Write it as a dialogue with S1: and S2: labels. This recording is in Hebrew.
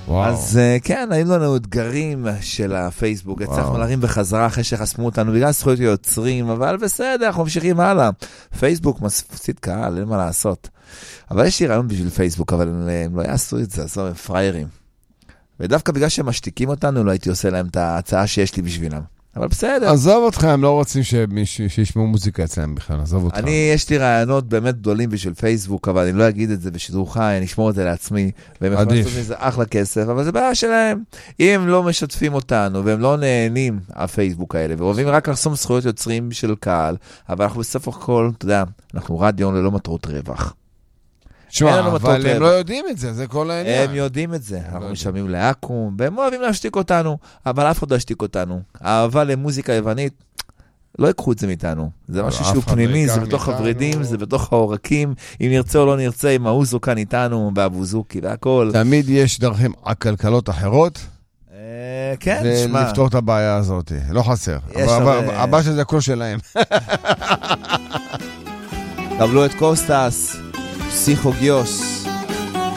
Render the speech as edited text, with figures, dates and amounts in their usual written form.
S1: אז כן, היו לנו אתגרים של הפייסבוק, הצלחנו להרים בחזרה אחרי שחסמו אותנו בגלל זכויות יוצרים, אבל בסדר, אנחנו ממשיכים הלאה. פייסבוק מפסיד קהל, אין מה לעשות. אבל יש לי רעיון בשביל פייסבוק, אבל הם לא יעשו את זה, אז הם פריירים. ודווקא בגלל שהם משתיקים אותנו, לא הייתי עושה להם את ההצעה שיש לי בשבילם. אבל בסדר.
S2: עזוב אותך, הם לא רוצים שישמעו מוזיקה אצלם בכלל, עזוב אותך.
S1: יש לי רעיונות באמת גדולים בשביל פייסבוק, אבל אני לא אגיד את זה בשידור חי, אני אשמור את זה לעצמי, והם יכולים לעשות מזה אחלה כסף, אבל זה בעיה שלהם. אם הם לא משתפים אותנו, והם לא נהנים הפייסבוק האלה, ואוהבים רק לחסום זכויות יוצרים של קהל, אבל אנחנו בסוף הכל, אתה יודע, אנחנו רדיו ללא מטרות רווח.
S2: שמה, אבל הם לא יודעים את זה, זה כל העניין.
S1: הם יודעים את זה, אנחנו משלמים לאקום, והם אוהבים להשתיק אותנו, אבל אף אחד לא ישתיק אותנו. האהבה למוזיקה יוונית, לא יקחו את זה מאיתנו. זה משהו שהוא פנימי, זה בתוך הורידים, זה בתוך העורקים, אם נרצה או לא נרצה, אם האוזו כאן איתנו, באבוזוקי והכל.
S2: תמיד יש דרכים עקלקלות אחרות,
S1: כן, שמע.
S2: ולפתור את הבעיה הזאת, לא חסר. הבא שזה הכל שלהם.
S1: קבלו את קוסטס. פסיכוגיוס